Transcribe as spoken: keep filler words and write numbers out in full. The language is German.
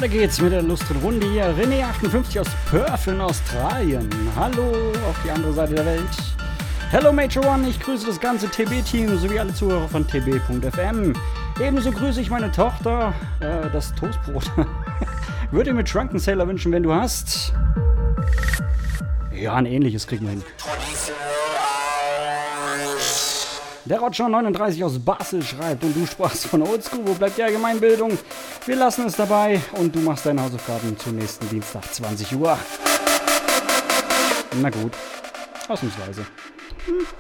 Weiter geht's mit der lustigen Runde hier. René achtundfünfzig aus Perth in Australien. Hallo auf die andere Seite der Welt. Hello Major One, ich grüße das ganze T B-Team sowie alle Zuhörer von t b punkt f m. Ebenso grüße ich meine Tochter, äh, das Toastbrot. Würde mir Drunken Sailor wünschen, wenn du hast. Ja, ein ähnliches kriegen wir hin. Der Roger neununddreißig aus Basel schreibt und du sprachst von Oldschool, wo bleibt die Allgemeinbildung? Wir lassen es dabei und du machst deine Hausaufgaben zum nächsten Dienstag zwanzig Uhr. Na gut, ausnahmsweise. Hm.